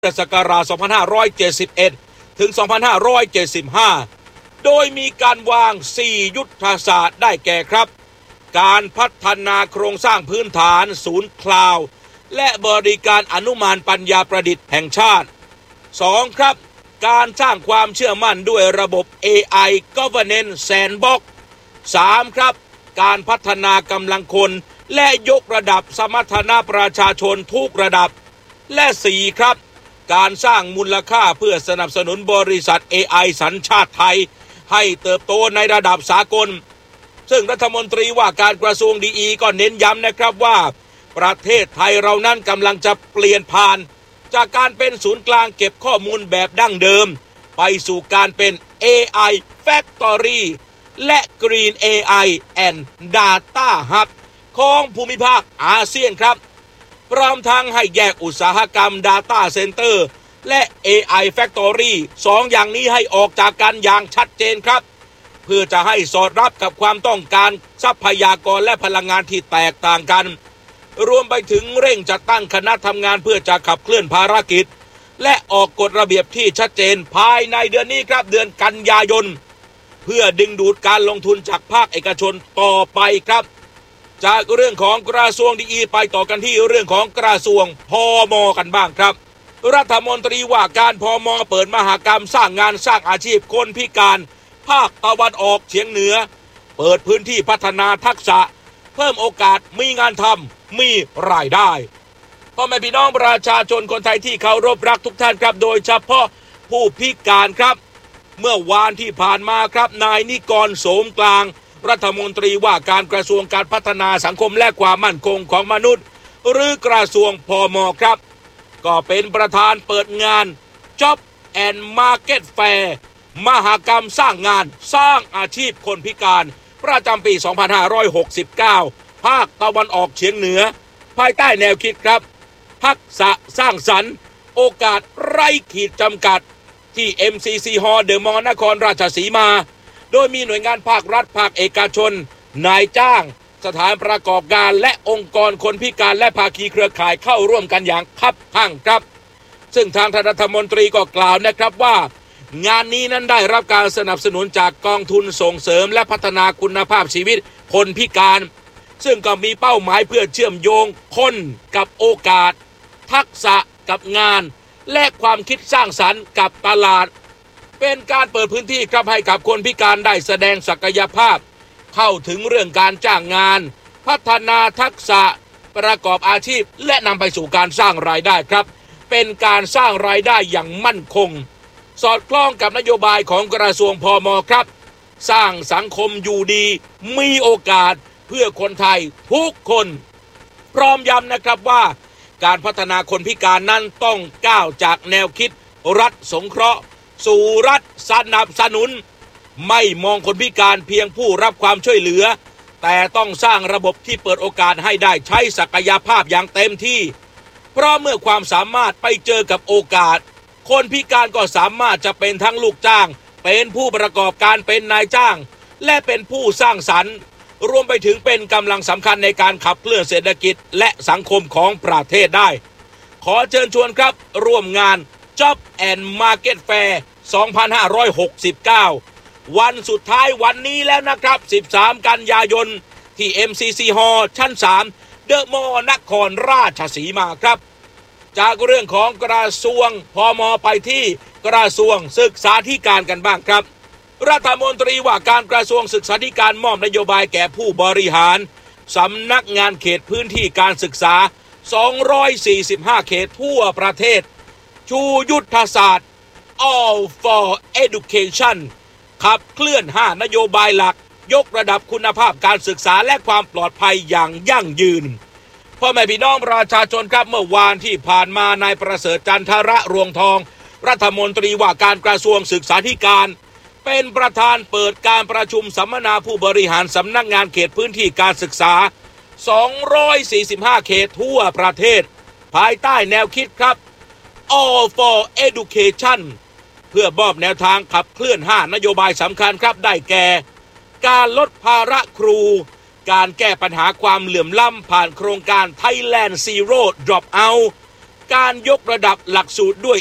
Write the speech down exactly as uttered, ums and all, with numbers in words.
พุทธศักราช สองพันห้าร้อยเจ็ดสิบเอ็ด ถึง สองพันห้าร้อยเจ็ดสิบห้า โดยมีการวาง สี่ ยุทธศาสตร์ได้แก่ครับการพัฒนาโครงสร้างพื้นฐานศูนย์คลาวด์และบริการอนุมานปัญญาประดิษฐ์แห่งชาติ สอง ครับการสร้างความเชื่อมั่นด้วยระบบ เอ ไอ Governance Sandbox สาม ครับการพัฒนากำลังคนและยกระดับสมรรถนะประชาชนทุกระดับและ สี่ ครับการสร้างมูลค่าเพื่อสนับสนุนบริษัท เอ ไอ สัญชาติไทยให้เติบโตในระดับสากลซึ่งรัฐมนตรีว่าการกระทรวงดีอีก็เน้นย้ำนะครับว่าประเทศไทยเรานั้นกำลังจะเปลี่ยนผ่านจากการเป็นศูนย์กลางเก็บข้อมูลแบบดั้งเดิมไปสู่การเป็น เอ ไอ Factory และ Green เอ ไอ and Data Hub ของภูมิภาคอาเซียนครับพร้อมทั้งให้แยกอุตสาหกรรม Data Center และ เอ ไอ Factory สองอย่างนี้ให้ออกจากกันอย่างชัดเจนครับเพื่อจะให้สอดรับกับความต้องการทรัพยากรและพลังงานที่แตกต่างกันรวมไปถึงเร่งจัดตั้งคณะทำงานเพื่อจะขับเคลื่อนภารกิจและออกกฎระเบียบที่ชัดเจนภายในเดือนนี้ครับเดือนกันยายนเพื่อดึงดูดการลงทุนจากภาคเอกชนต่อไปครับจากเรื่องของกระทรวงดีอีไปต่อกันที่เรื่องของกระทรวงพม.กันบ้างครับรัฐมนตรีว่าการพม.เปิดมหกรรมสร้างงานสร้างอาชีพคนพิการภาคตะวันออกเฉียงเหนือเปิดพื้นที่พัฒนาทักษะเพิ่มโอกาสมีงานทำมีรายได้พ่อแม่พี่น้องประชาชนคนไทยที่เคารพรักทุกท่านครับโดยเฉพาะผู้พิการครับเมื่อวานที่ผ่านมาครับนายนิกรโสมกลางรัฐมนตรีว่าการกระทรวงการพัฒนาสังคมและความมั่นคงของมนุษย์หรือกระทรวงพม.ครับก็เป็นประธานเปิดงาน Job and Market Fair มหกรรมสร้างงานสร้างอาชีพคนพิการประจำปี สองพันห้าร้อยหกสิบเก้า ภาคตะวันออกเฉียงเหนือภายใต้แนวคิดครับทักษะสร้างสรรค์โอกาสไร้ขีดจำกัดที่ เอ็ม ซี ซี Hall เดอะมอลล์นครราชสีมาโดยมีหน่วยงานภาครัฐภาคเอกชนนายจ้างสถานประกอบการและองค์กรคนพิการและภาคีเครือข่ายเข้าร่วมกันอย่างคับคั่งครับซึ่งทางรัฐมนตรีก็กล่าวนะครับว่างานนี้นั้นได้รับการสนับสนุนจากกองทุนส่งเสริมและพัฒนาคุณภาพชีวิตคนพิการซึ่งก็มีเป้าหมายเพื่อเชื่อมโยงคนกับโอกาสทักษะกับงานและความคิดสร้างสรรค์กับตลาดเป็นการเปิดพื้นที่ครับให้กับคนพิการได้แสดงศักยภาพเข้าถึงเรื่องการจ้างงานพัฒนาทักษะประกอบอาชีพและนำไปสู่การสร้างรายได้ครับเป็นการสร้างรายได้อย่างมั่นคงสอดคล้องกับนโยบายของกระทรวงพม.ครับสร้างสังคมอยู่ดีมีโอกาสเพื่อคนไทยทุกคนพร้อมย้ำนะครับว่าการพัฒนาคนพิการนั้นต้องก้าวจากแนวคิดรัฐสงเคราะห์สู่รัฐสนับสนุนไม่มองคนพิการเพียงผู้รับความช่วยเหลือแต่ต้องสร้างระบบที่เปิดโอกาสให้ได้ใช้ศักยภาพอย่างเต็มที่เพราะเมื่อความสามารถไปเจอกับโอกาสคนพิการก็สามารถจะเป็นทั้งลูกจ้างเป็นผู้ประกอบการเป็นนายจ้างและเป็นผู้สร้างสรรค์รวมไปถึงเป็นกำลังสำคัญในการขับเคลื่อนเศรษฐกิจและสังคมของประเทศได้ขอเชิญชวนครับร่วมงาน Job and Market Fair สองพันห้าร้อยหกสิบเก้า วันสุดท้ายวันนี้แล้วนะครับสิบสามกันยายนที่ เอ็ม ซี ซี Hall ชั้น สาม เดอะมอลล์นครราชสีมาครับจากเรื่องของกระทรวงพม.ไปที่กระทรวงศึกษาธิการกันบ้างครับรัฐมนตรีว่าการกระทรวงศึกษาธิการมอบนโยบายแก่ผู้บริหารสำนักงานเขตพื้นที่การศึกษาสองร้อยสี่สิบห้าเขตทั่วประเทศชูยุทธศาสตร์ All for Education ขับเคลื่อนห้านโยบายหลักยกระดับคุณภาพการศึกษาและความปลอดภัยอย่างยั่งยืนพ่อแม่พี่น้องประชาชนครับเมื่อวานที่ผ่านมานายประเสริฐจันทระรวงทองรัฐมนตรีว่าการกระทรวงศึกษาธิการเป็นประธานเปิดการประชุมสัมมนาผู้บริหารสำนักงานเขตพื้นที่การศึกษาสองร้อยสี่สิบห้าเขตทั่วประเทศภายใต้แนวคิดครับ All for Education เพื่อมอบแนวทางขับเคลื่อนห้านโยบายสำคัญครับได้แก่การลดภาระครูการแก้ปัญหาความเหลื่อมล้ำผ่านโครงการ Thailand Zero Dropout การยกระดับหลักสูตรด้วย